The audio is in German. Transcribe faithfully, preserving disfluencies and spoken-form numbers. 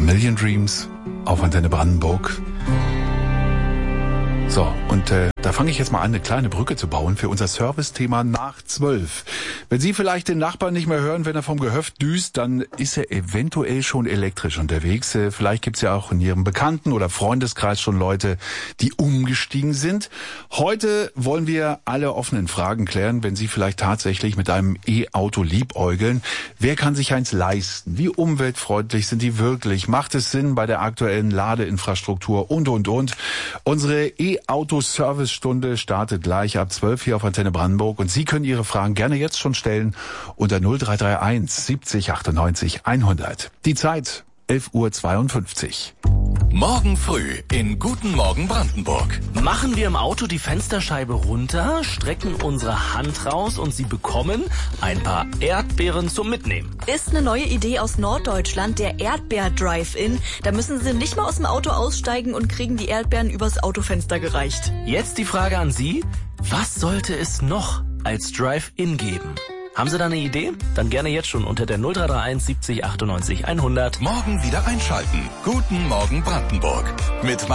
Million Dreams auf Antenne Brandenburg. So, und äh, da fange ich jetzt mal an, eine kleine Brücke zu bauen für unser Service-Thema nach zwölf. Wenn Sie vielleicht den Nachbarn nicht mehr hören, wenn er vom Gehöft düst, dann ist er eventuell schon elektrisch unterwegs. Äh, vielleicht gibt's ja auch in Ihrem Bekannten- oder Freundeskreis schon Leute, die umgestiegen sind. Heute wollen wir alle offenen Fragen klären, wenn Sie vielleicht tatsächlich mit einem E-Auto liebäugeln. Wer kann sich eins leisten? Wie umweltfreundlich sind die wirklich? Macht es Sinn bei der aktuellen Ladeinfrastruktur? Und, und, und. Unsere E-Auto-Service-Stunde startet gleich ab zwölf hier auf Antenne Brandenburg und Sie können Ihre Fragen gerne jetzt schon stellen unter null drei drei eins siebzig achtundneunzig hundert. Die Zeit elf Uhr zweiundfünfzig. Morgen früh in Guten Morgen Brandenburg. Machen wir im Auto die Fensterscheibe runter, strecken unsere Hand raus und Sie bekommen ein paar Erdbeeren zum Mitnehmen. Ist eine neue Idee aus Norddeutschland, der Erdbeer-Drive-In. Da müssen Sie nicht mal aus dem Auto aussteigen und kriegen die Erdbeeren übers Autofenster gereicht. Jetzt die Frage an Sie, was sollte es noch als Drive-In geben? Haben Sie da eine Idee? Dann gerne jetzt schon unter der null drei drei eins siebzig achtundneunzig hundert. Morgen wieder einschalten. Guten Morgen Brandenburg. Mit